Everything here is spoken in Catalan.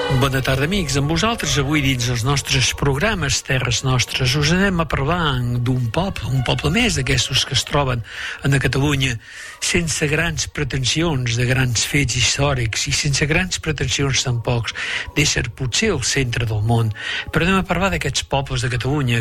Bona tarda, amics. Amb vosaltres avui dins els nostres programes Terres Nostres us anem a parlar d'un poble més d'aquestos que es troben a Catalunya, sense grans pretensions de grans fets històrics i sense grans pretensions tampoc d'ésser potser el centre del món. Però anem a parlar d'aquests pobles de Catalunya